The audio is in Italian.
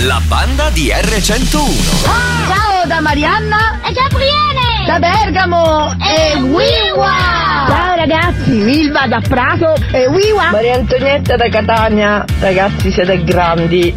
La banda di R101. Ciao da Marianna E Gabriele! da Bergamo e Wiwa. Ciao ragazzi, Wilva da Prato e Wiwa. Maria Antonietta da Catania, ragazzi siete grandi.